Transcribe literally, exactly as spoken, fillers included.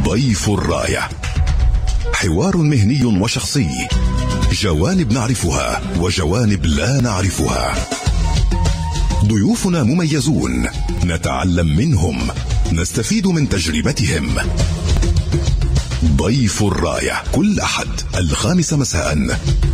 ضيف الراية، حوار مهني وشخصي، جوانب نعرفها وجوانب لا نعرفها. ضيوفنا مميزون، نتعلم منهم، نستفيد من تجربتهم. ضيف الراية كل أحد الخامسة مساء